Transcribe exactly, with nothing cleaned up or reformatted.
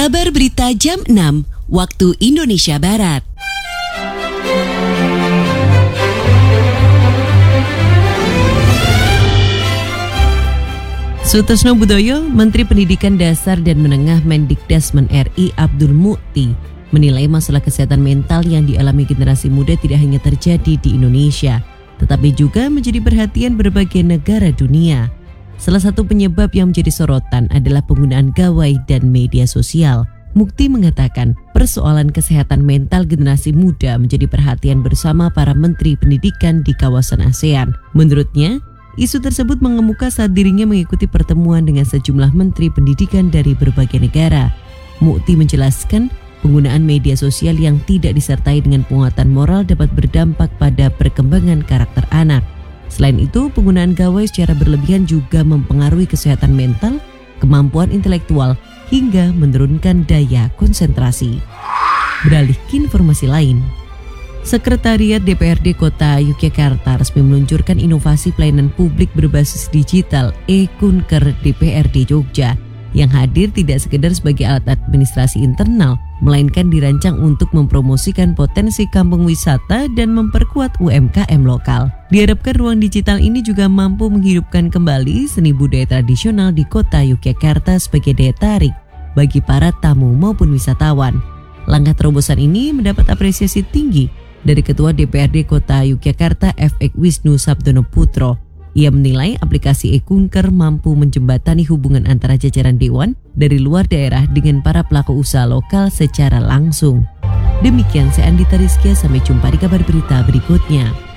Kabar Berita Jam enam, waktu Indonesia Barat. Sutoesno Budoyo, Menteri Pendidikan Dasar dan Menengah Mendikdasmen R I Abdul Mukti, menilai masalah kesehatan mental yang dialami generasi muda tidak hanya terjadi di Indonesia, tetapi juga menjadi perhatian berbagai negara dunia. Salah satu penyebab yang menjadi sorotan adalah penggunaan gawai dan media sosial. Mukti mengatakan persoalan kesehatan mental generasi muda menjadi perhatian bersama para menteri pendidikan di kawasan ASEAN. Menurutnya, isu tersebut mengemuka saat dirinya mengikuti pertemuan dengan sejumlah menteri pendidikan dari berbagai negara. Mukti menjelaskan penggunaan media sosial yang tidak disertai dengan penguatan moral dapat berdampak pada perkembangan karakter anak. Selain itu, penggunaan gawai secara berlebihan juga mempengaruhi kesehatan mental, kemampuan intelektual, hingga menurunkan daya konsentrasi. Beralih ke informasi lain, Sekretariat D P R D Kota Yogyakarta resmi meluncurkan inovasi pelayanan publik berbasis digital e-Kunker D P R D Jogja, yang hadir tidak sekedar sebagai alat administrasi internal, melainkan dirancang untuk mempromosikan potensi kampung wisata dan memperkuat U M K M lokal. Diharapkan ruang digital ini juga mampu menghidupkan kembali seni budaya tradisional di kota Yogyakarta sebagai daya tarik bagi para tamu maupun wisatawan. Langkah terobosan ini mendapat apresiasi tinggi dari Ketua D P R D Kota Yogyakarta F X Wisnu Sabdono Putro. Ia menilai aplikasi e-Kunker mampu menjembatani hubungan antara jajaran dewan dari luar daerah dengan para pelaku usaha lokal secara langsung. Demikian saya Andita Rizkia, sampai jumpa di kabar berita berikutnya.